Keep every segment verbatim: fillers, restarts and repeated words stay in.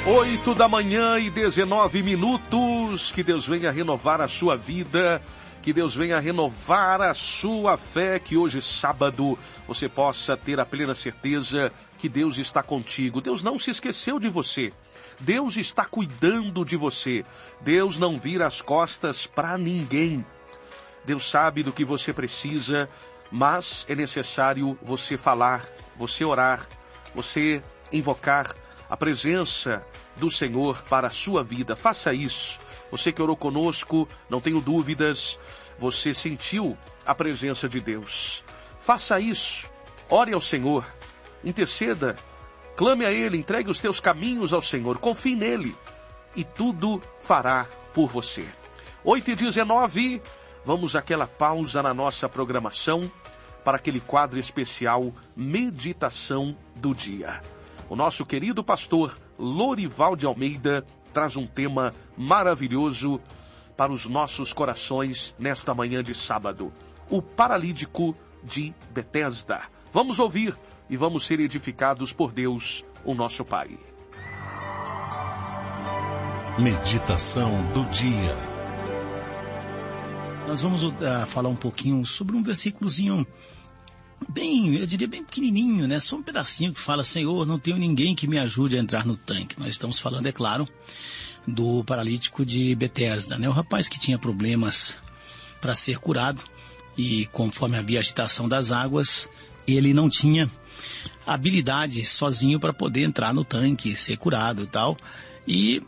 Oito da manhã e dezenove minutos. Que Deus venha renovar a sua vida, que Deus venha renovar a sua fé, que hoje, sábado, você possa ter a plena certeza que Deus está contigo. Deus não se esqueceu de você. Deus está cuidando de você. Deus não vira as costas para ninguém. Deus sabe do que você precisa, mas é necessário você falar, você orar, você invocar a presença do Senhor para a sua vida. Faça isso. Você que orou conosco, não tenho dúvidas, você sentiu a presença de Deus. Faça isso. Ore ao Senhor. Interceda. Clame a Ele. Entregue os teus caminhos ao Senhor. Confie nele. E tudo fará por você. oito e dezenove. Vamos àquela pausa na nossa programação para aquele quadro especial Meditação do Dia. O nosso querido pastor Lorival de Almeida traz um tema maravilhoso para os nossos corações nesta manhã de sábado. O paralítico de Betesda. Vamos ouvir e vamos ser edificados por Deus, o nosso Pai. Meditação do dia. Nós vamos uh, falar um pouquinho sobre um versículozinho bem, eu diria bem pequenininho, né? Só um pedacinho que fala: Senhor, não tenho ninguém que me ajude a entrar no tanque. Nós estamos falando, é claro, do paralítico de Betesda, né? O rapaz que tinha problemas para ser curado e conforme havia agitação das águas, ele não tinha habilidade sozinho para poder entrar no tanque, ser curado e tal. E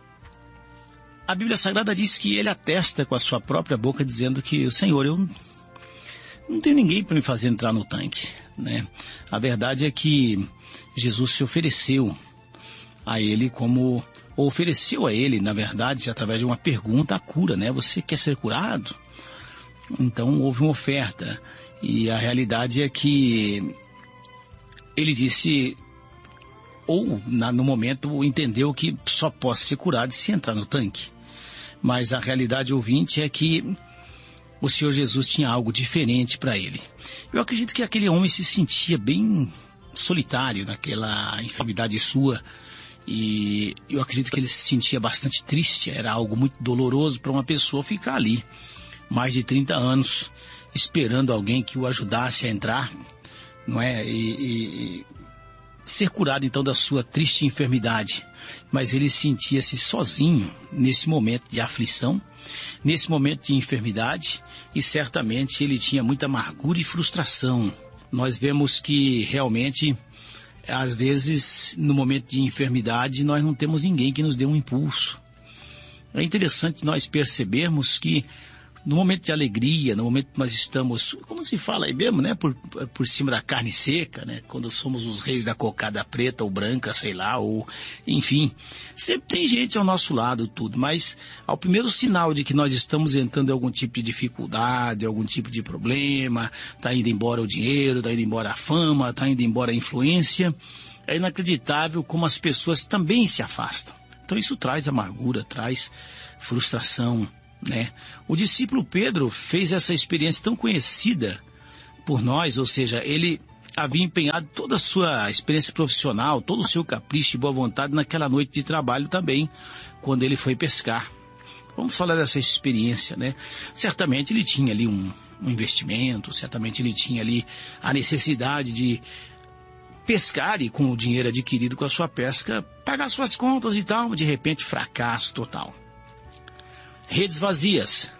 a Bíblia Sagrada diz que ele atesta com a sua própria boca, dizendo que: o Senhor, eu não tenho ninguém para me fazer entrar no tanque, né? A verdade é que Jesus se ofereceu a ele como, ou ofereceu a ele, na verdade, através de uma pergunta, a cura, né? Você quer ser curado? Então houve uma oferta, e a realidade é que ele disse, ou na, no momento entendeu que só posso ser curado se entrar no tanque. Mas a realidade, ouvinte, é que o Senhor Jesus tinha algo diferente para ele. Eu acredito que aquele homem se sentia bem solitário naquela enfermidade sua, e eu acredito que ele se sentia bastante triste. Era algo muito doloroso para uma pessoa ficar ali mais de trinta anos esperando alguém que o ajudasse a entrar, não é? E, e, e ser curado então da sua triste enfermidade. Mas ele sentia-se sozinho nesse momento de aflição, nesse momento de enfermidade, e certamente ele tinha muita amargura e frustração. Nós vemos que realmente, às vezes, no momento de enfermidade, nós não temos ninguém que nos dê um impulso. É interessante nós percebermos que no momento de alegria, no momento que nós estamos, como se fala aí mesmo, né? Por, por cima da carne seca, né? Quando somos os reis da cocada preta ou branca, sei lá, ou enfim. Sempre tem gente ao nosso lado, tudo. Mas ao primeiro sinal de que nós estamos entrando em algum tipo de dificuldade, algum tipo de problema, está indo embora o dinheiro, está indo embora a fama, está indo embora a influência, é inacreditável como as pessoas também se afastam. Então isso traz amargura, traz frustração, né? O discípulo Pedro fez essa experiência tão conhecida por nós, ou seja, ele havia empenhado toda a sua experiência profissional, todo o seu capricho e boa vontade naquela noite de trabalho também, quando ele foi pescar. Vamos falar dessa experiência, né? Certamente ele tinha ali um, um investimento, certamente ele tinha ali a necessidade de pescar e, com o dinheiro adquirido com a sua pesca, pagar suas contas e tal. De repente, fracasso total. Redes vazias.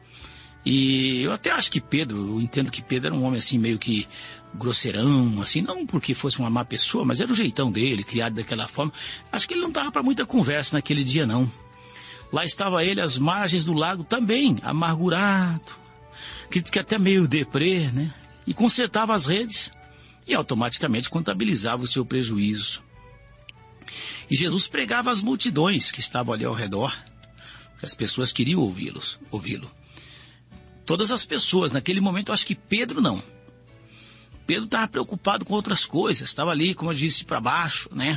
E eu até acho que Pedro, eu entendo que Pedro era um homem assim meio que grosseirão, assim, não porque fosse uma má pessoa, mas era o jeitão dele, criado daquela forma. Acho que ele não dava para muita conversa naquele dia, não. Lá estava ele às margens do lago também, amargurado, acredito que até meio deprê, né? E consertava as redes e automaticamente contabilizava o seu prejuízo. E Jesus pregava às multidões que estavam ali ao redor. As pessoas queriam ouvi-los, ouvi-lo. Todas as pessoas, naquele momento, eu acho que Pedro não. Pedro estava preocupado com outras coisas, estava ali, como eu disse, para baixo, né?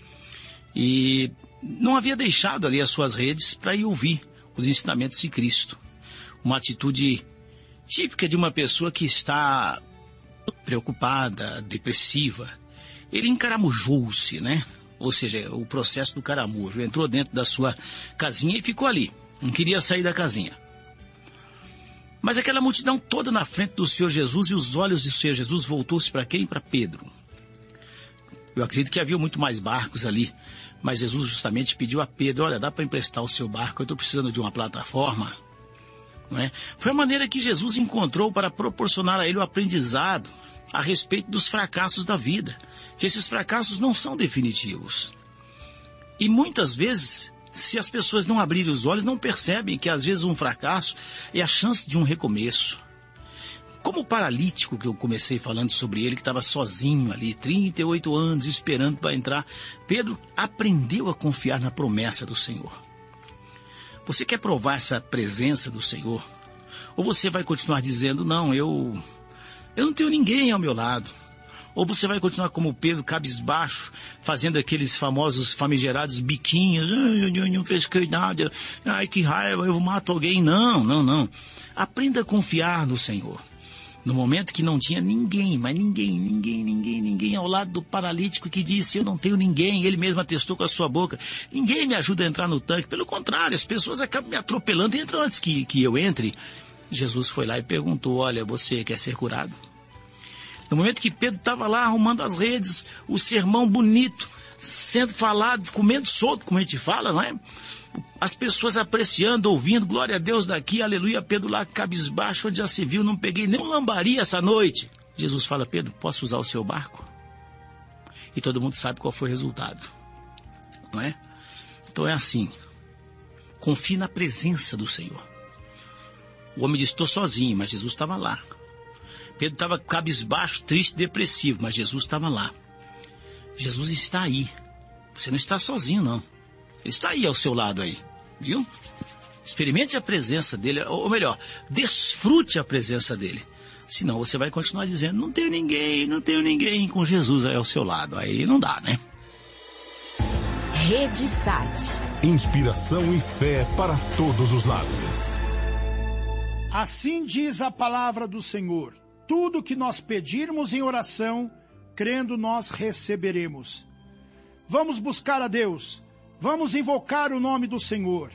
E não havia deixado ali as suas redes para ir ouvir os ensinamentos de Cristo. Uma atitude típica de uma pessoa que está preocupada, depressiva. Ele encaramujou-se, né? ou seja, o processo do caramujo. Entrou dentro da sua casinha e ficou ali, não queria sair da casinha. Mas aquela multidão toda na frente do Senhor Jesus, e os olhos do Senhor Jesus voltou-se para quem? Para Pedro. Eu acredito que havia muito mais barcos ali, mas Jesus justamente pediu a Pedro: olha, dá para emprestar o seu barco, eu estou precisando de uma plataforma. Não é? Foi a maneira que Jesus encontrou para proporcionar a ele o aprendizado a respeito dos fracassos da vida, que esses fracassos não são definitivos. E muitas vezes, se as pessoas não abrirem os olhos, não percebem que às vezes um fracasso é a chance de um recomeço. Como o paralítico que eu comecei falando sobre ele, que estava sozinho ali, trinta e oito anos, esperando para entrar, Pedro aprendeu a confiar na promessa do Senhor. Você quer provar essa presença do Senhor? Ou você vai continuar dizendo: não, eu, eu não tenho ninguém ao meu lado? Ou você vai continuar como Pedro, cabisbaixo, fazendo aqueles famosos famigerados biquinhos: ai, eu não pesquei nada, ai, que raiva, eu mato alguém. Não, não, não. Aprenda a confiar no Senhor. No momento que não tinha ninguém, mas ninguém, ninguém, ninguém, ninguém ao lado do paralítico, que disse: eu não tenho ninguém, ele mesmo atestou com a sua boca, ninguém me ajuda a entrar no tanque, pelo contrário, as pessoas acabam me atropelando, entram antes que, que eu entre. Jesus foi lá e perguntou: olha, você quer ser curado? No momento que Pedro estava lá arrumando as redes, o sermão bonito, sendo falado, comendo solto, como a gente fala, não é? As pessoas apreciando, ouvindo, glória a Deus daqui, aleluia. Pedro lá cabisbaixo, onde já se viu, não peguei nem um lambari essa noite. Jesus fala: Pedro, posso usar o seu barco? E todo mundo sabe qual foi o resultado, não é? Então é assim, confie na presença do Senhor. O homem disse: estou sozinho, mas Jesus estava lá. Pedro estava cabisbaixo, triste, depressivo, mas Jesus estava lá. Jesus está aí. Você não está sozinho, não. Ele está aí ao seu lado aí, viu? Experimente a presença dele, ou melhor, desfrute a presença dele. Senão você vai continuar dizendo: não tenho ninguém, não tenho ninguém, com Jesus aí ao seu lado. Aí não dá, né? Rede Sat. Inspiração e fé para todos os lados. Assim diz a palavra do Senhor: tudo que nós pedirmos em oração, crendo nós receberemos. Vamos buscar a Deus. Vamos invocar o nome do Senhor.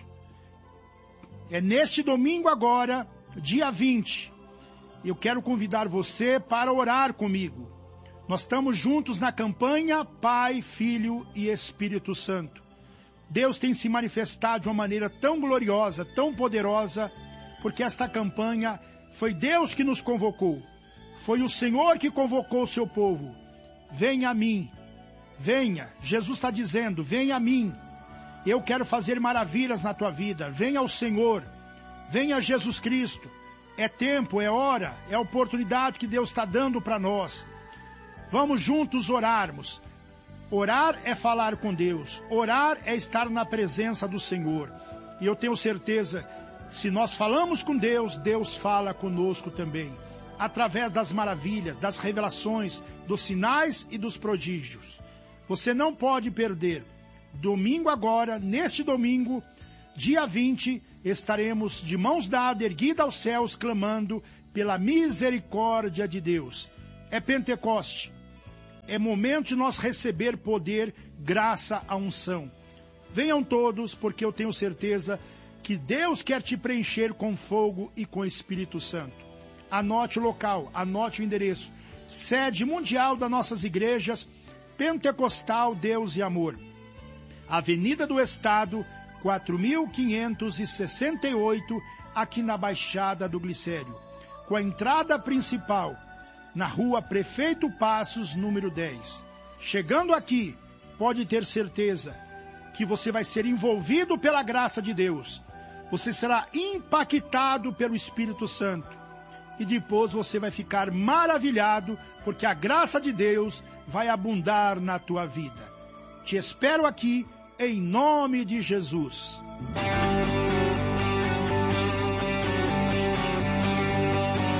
É neste domingo agora, dia vinte. Eu quero convidar você para orar comigo. Nós estamos juntos na campanha Pai, Filho e Espírito Santo. Deus tem se manifestado de uma maneira tão gloriosa, tão poderosa, porque esta campanha foi Deus que nos convocou. Foi o Senhor que convocou o seu povo. Venha a mim. Venha. Jesus está dizendo: venha a mim. Eu quero fazer maravilhas na tua vida. Venha ao Senhor. Venha a Jesus Cristo. É tempo, é hora, é a oportunidade que Deus está dando para nós. Vamos juntos orarmos. Orar é falar com Deus. Orar é estar na presença do Senhor. E eu tenho certeza, se nós falamos com Deus, Deus fala conosco também. Através das maravilhas, das revelações, dos sinais e dos prodígios. Você não pode perder. Domingo agora, neste domingo, dia vinte, estaremos de mãos dadas, erguidas aos céus, clamando pela misericórdia de Deus. É Pentecoste. É momento de nós receber poder, graça, a unção. Venham todos, porque eu tenho certeza que Deus quer te preencher com fogo e com Espírito Santo. Anote o local, anote o endereço. Sede mundial das nossas igrejas, Pentecostal, Deus e Amor. Avenida do Estado, quatro mil quinhentos e sessenta e oito, aqui na Baixada do Glicério. Com a entrada principal, na rua Prefeito Passos, número dez. Chegando aqui, pode ter certeza que você vai ser envolvido pela graça de Deus. Você será impactado pelo Espírito Santo. E depois você vai ficar maravilhado, porque a graça de Deus vai abundar na tua vida. Te espero aqui, em nome de Jesus.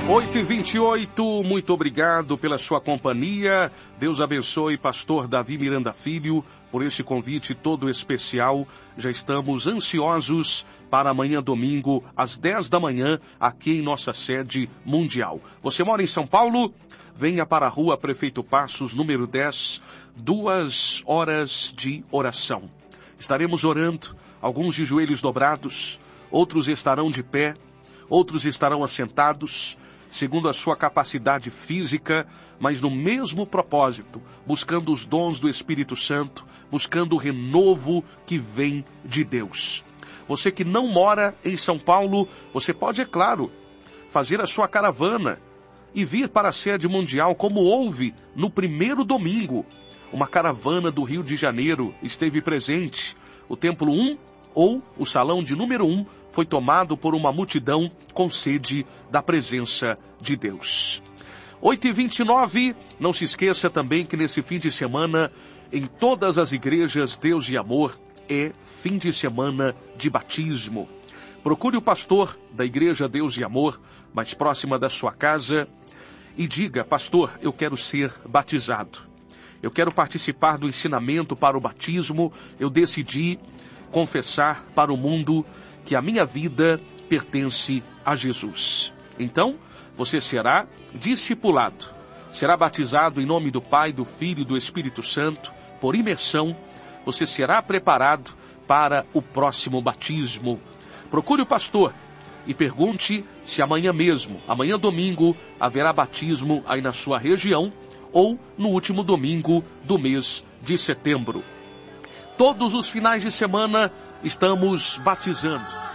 oito e vinte e oito, muito obrigado pela sua companhia. Deus abençoe pastor Davi Miranda Filho por esse convite todo especial. Já estamos ansiosos para amanhã domingo às dez da manhã aqui em nossa sede mundial. Você mora em São Paulo? Venha para a rua Prefeito Passos, número dez, duas horas de oração. Estaremos orando, alguns de joelhos dobrados, outros estarão de pé, outros estarão assentados, segundo a sua capacidade física, mas no mesmo propósito, buscando os dons do Espírito Santo, buscando o renovo que vem de Deus. Você que não mora em São Paulo, você pode, é claro, fazer a sua caravana e vir para a sede mundial, como houve no primeiro domingo. Uma caravana do Rio de Janeiro esteve presente. O Templo um, ou o Salão de número um, foi tomado por uma multidão com sede da presença de Deus. oito e vinte e nove, não se esqueça também que nesse fim de semana, em todas as igrejas Deus e Amor, é fim de semana de batismo. Procure o pastor da igreja Deus e Amor, mais próxima da sua casa, e diga: pastor, eu quero ser batizado. Eu quero participar do ensinamento para o batismo. Eu decidi confessar para o mundo que a minha vida pertence a Jesus. Então, você será discipulado, será batizado em nome do Pai, do Filho e do Espírito Santo, por imersão. Você será preparado para o próximo batismo. Procure o pastor e pergunte se amanhã mesmo, amanhã domingo, haverá batismo aí na sua região ou no último domingo do mês de setembro. Todos os finais de semana estamos batizando.